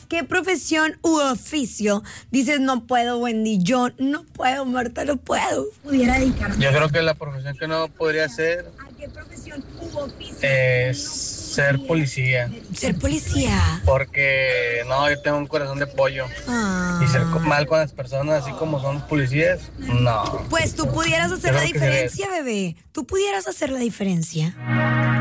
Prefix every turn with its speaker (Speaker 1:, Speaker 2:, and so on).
Speaker 1: qué profesión u oficio dices no puedo, Wendy? Yo no puedo, Marta, no puedo.
Speaker 2: Pudiera dedicarme.
Speaker 3: Yo creo que la profesión que no podría hacer
Speaker 2: ¿A qué profesión u oficio?
Speaker 3: es ser policía.
Speaker 1: Ser policía.
Speaker 3: Porque no, yo tengo un corazón de pollo.
Speaker 1: Ah.
Speaker 3: Y ser mal con las personas, así como son policías, no.
Speaker 1: Pues tú pudieras hacer
Speaker 3: Yo
Speaker 1: la
Speaker 3: creo que sería
Speaker 1: diferencia, bebé. Tú pudieras hacer la diferencia.